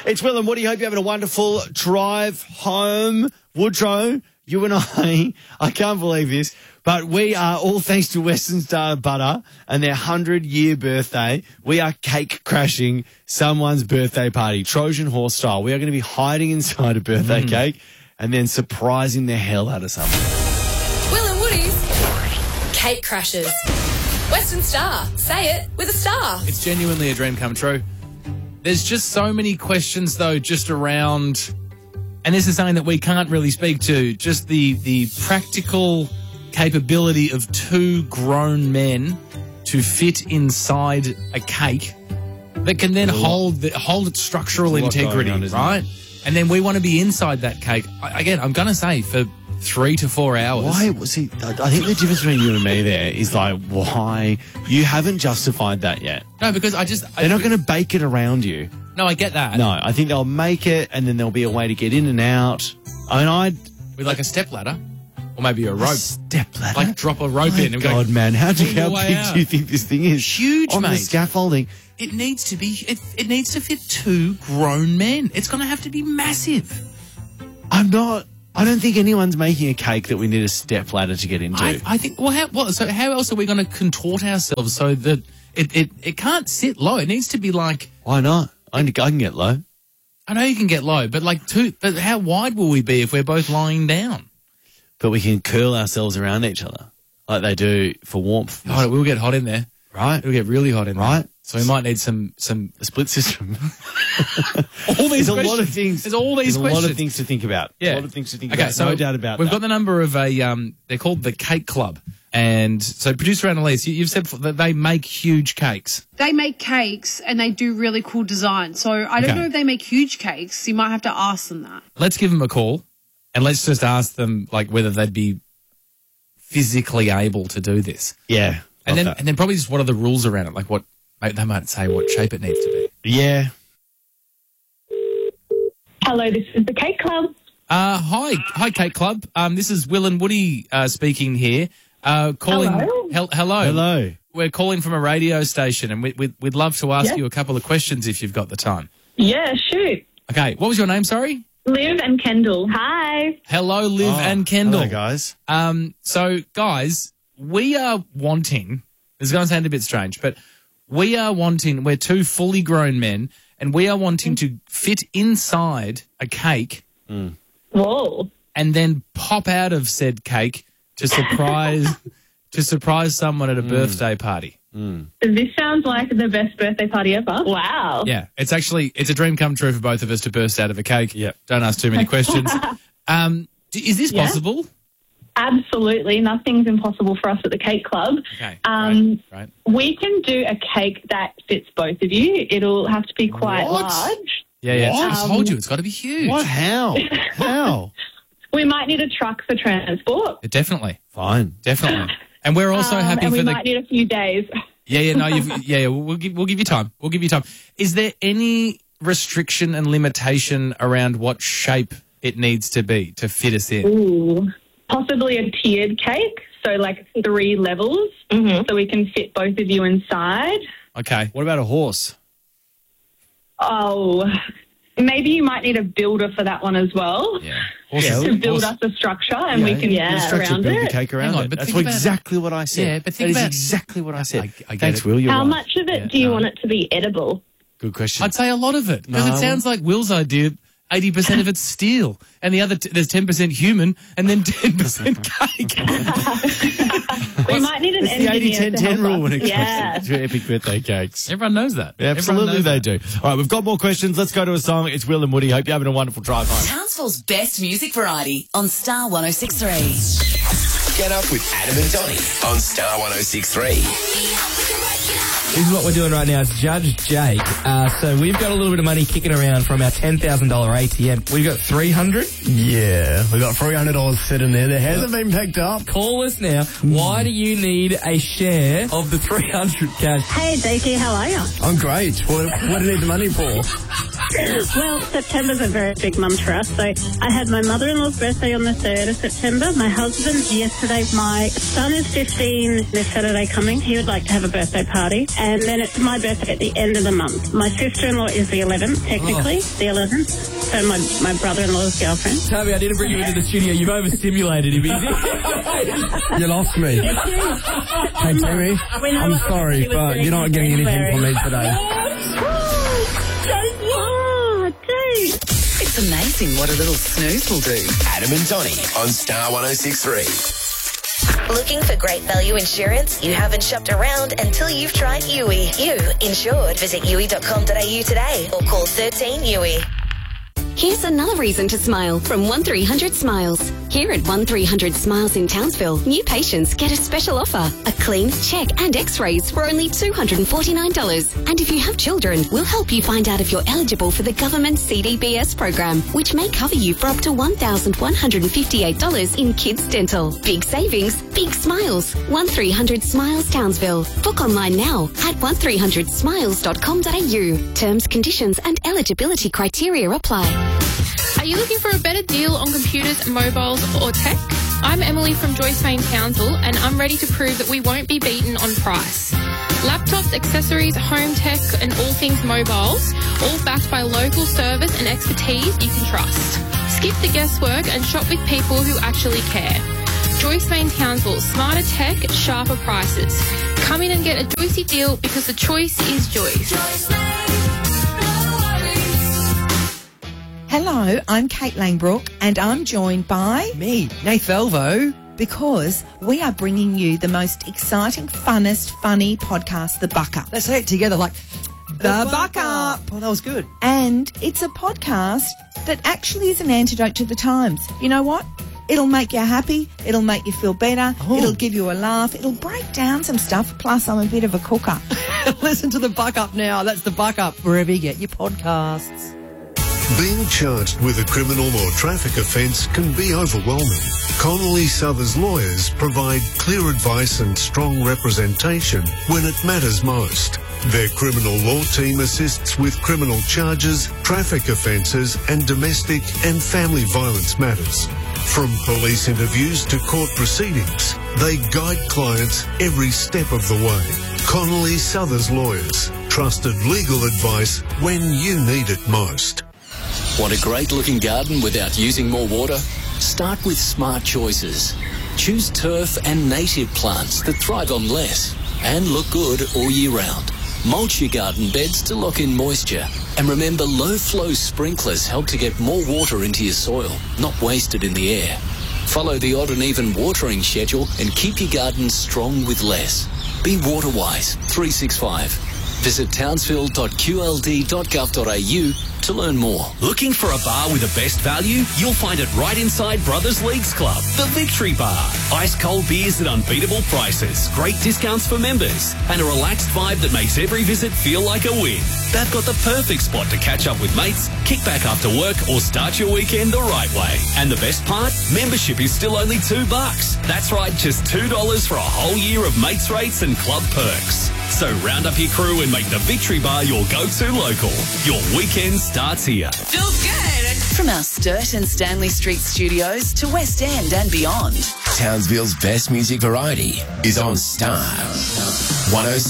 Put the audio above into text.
It's Will and Woody. Hope you're having a wonderful drive home. Woodrow, you and I can't believe this, but we are, all thanks to Western Star Butter and their 100-year birthday, we are cake crashing someone's birthday party, Trojan horse style. We are going to be hiding inside a birthday cake and then surprising the hell out of someone. Will and Woody's Cake Crashers. Western Star. Say it with a star. It's genuinely a dream come true. There's just so many questions, though, just around, and this is something that we can't really speak to, just the practical capability of two grown men to fit inside a cake that can then hold its structural integrity, right? And then we want to be inside that cake. Again, I'm going to say for 3 to 4 hours. Why? See, I think the difference between you and me there is like, why? You haven't justified that yet. No, because they're not going to bake it around you. No, I get that. No, I think they'll make it and then there'll be a way to get in and out. I mean, with like a step ladder or maybe a rope. Step ladder? Like drop a rope in and God, go, man, how big out. do you think this thing is? Huge, on mate. The scaffolding. It needs to be, it needs to fit two grown men. It's going to have to be massive. I don't think anyone's making a cake that we need a step ladder to get into. I think, so how else are we going to contort ourselves so that it can't sit low? It needs to be like... Why not? I can get low. I know you can get low, but but how wide will we be if we're both lying down? But we can curl ourselves around each other like they do for warmth. Oh, we'll get hot in there. Right. It'll get really hot in there. Right. So we might need some a split system. All these There's a lot of things. There's all these There's questions. a lot of things to think about. Yeah. A lot of things to think Okay, about. so no doubt about that. We've got the number of they're called the Cake Club. And so producer Annalise, you've said that they make huge cakes. They make cakes and they do really cool designs. So I don't know if they make huge cakes. You might have to ask them that. Let's give them a call and let's just ask them like whether they'd be physically able to do this. Yeah. And then probably just what are the rules around it? Like they might say what shape it needs to be. Yeah. Hello, this is the Cake Club. Hi, Cake Club. This is Will and Woody speaking here. Calling. Hello. Hello. We're calling from a radio station, and we'd love to ask you a couple of questions if you've got the time. Yeah, shoot. Okay. What was your name? Sorry. Liv and Kendall. Hi. Hello, Liv and Kendall. Hello, guys. So, guys, we are wanting. This is going to sound a bit strange, but we're two fully grown men, and we are wanting to fit inside a cake. Whoa. And then pop out of said cake to surprise someone at a birthday party. This sounds like the best birthday party ever. Wow. Yeah, it's a dream come true for both of us to burst out of a cake. Yep. Don't ask too many questions. Is this possible? Absolutely. Nothing's impossible for us at the Cake Club. Okay. Right. We can do a cake that fits both of you. It'll have to be quite large. Yeah. I told you, it's got to be huge. What? How? How? We might need a truck for transport. Yeah, definitely. Fine. Definitely. And we're also happy and for we might need a few days. We'll give you time. We'll give you time. Is there any restriction and limitation around what shape it needs to be to fit us in? Ooh. Possibly a tiered cake, so like 3 levels, so we can fit both of you inside. Okay. What about a horse? Oh, maybe you might need a builder for that one as well. Yeah. To build us a structure and we can around build it. the cake around Hang on, it. but That's think about exactly what I said. Yeah, but think that about- is exactly what I said. I get Thanks, it. Will. You're How right. much of it do you want it to be edible? Good question. I'd say a lot of it because No. it sounds like Will's idea. 80% of it's steel, and the other there's 10% human, and then 10% cake. We might need an It's the engineer to 80-10-10 help rule us. when it Yeah. comes to epic birthday cakes. Everyone knows that. Absolutely, Everyone knows they do. All right, we've got more questions. Let's go to a song. It's Will and Woody. Hope you're having a wonderful drive home. Townsville's best music variety on Star 106.3. Get up with Adam and Donny on Star 106.3. This is what we're doing right now. It's Judge Jake. So we've got a little bit of money kicking around from our $10,000 ATM. We've got $300. Yeah, we got $300 sitting there. That hasn't been picked up. Call us now. Why do you need a share of the 300 cash? Hey, DK, how are you? I'm great. What do you need the money for? Well, September's a very big month for us. So I had my mother-in-law's birthday on the 3rd of September, my husband's yesterday, my son is 15 this Saturday coming. He would like to have a birthday party. And then it's my birthday at the end of the month. My sister-in-law is the 11th, technically, the 11th. So my brother-in-law's girlfriend. Toby, I didn't bring you into the studio. You've overstimulated him, easy. You lost me. Hey, Timmy, I'm sorry, but you're not getting anything from me today. It's amazing what a little snooze will do. Adam and Donnie on Star 106.3. Looking for great value insurance? You haven't shopped around until you've tried Yui. You insured. Visit yui.com.au today or call 13 Yui. Here's another reason to smile from 1300 Smiles. Here at 1300 Smiles in Townsville, new patients get a special offer. A clean, check and x-rays for only $249. And if you have children, we'll help you find out if you're eligible for the government CDBS program, which may cover you for up to $1,158 in kids dental. Big savings, big smiles. 1300 Smiles Townsville. Book online now at 1300smiles.com.au. Terms, conditions and eligibility criteria apply. Are you looking for a better deal on computers, mobiles or tech? I'm Emily from Joyce Main Townsville and I'm ready to prove that we won't be beaten on price. Laptops, accessories, home tech and all things mobiles, all backed by local service and expertise you can trust. Skip the guesswork and shop with people who actually care. Joyce Main Townsville, smarter tech, sharper prices. Come in and get a Joycey deal because the choice is Joyce. Hello, I'm Kate Langbrook and I'm joined by... me, Nath Velvo. Because we are bringing you the most exciting, funnest, funny podcast, The Buck Up. Let's say it together like... The Buck Up. Oh, that was good. And it's a podcast that actually is an antidote to the times. You know what? It'll make you happy. It'll make you feel better. Oh. It'll give you a laugh. It'll break down some stuff. Plus, I'm a bit of a cooker. Listen to The Buck Up now. That's The Buck Up, wherever you get your podcasts. Being charged with a criminal or traffic offence can be overwhelming. Connolly Southers lawyers provide clear advice and strong representation when it matters most. Their criminal law team assists with criminal charges, traffic offences and domestic and family violence matters. From police interviews to court proceedings, they guide clients every step of the way. Connolly Southers lawyers, trusted legal advice when you need it most. Want a great looking garden without using more water? Start with smart choices. Choose turf and native plants that thrive on less and look good all year round. Mulch your garden beds to lock in moisture. And remember, low flow sprinklers help to get more water into your soil, not wasted in the air. Follow the odd and even watering schedule and keep your garden strong with less. Be waterwise 365. Visit townsville.qld.gov.au to learn more. Looking for a bar with the best value? You'll find it right inside Brothers Leagues Club, the Victory Bar. Ice cold beers at unbeatable prices, great discounts for members, and a relaxed vibe that makes every visit feel like a win. They've got the perfect spot to catch up with mates, kick back after work, or start your weekend the right way. And the best part? Membership is still only $2. That's right, just $2 for a whole year of mates rates and club perks. So round up your crew and make the Victory Bar your go-to local. Your weekend starts here. Feels good. From our Sturt and Stanley Street studios to West End and beyond. Townsville's best music variety is on Star 106.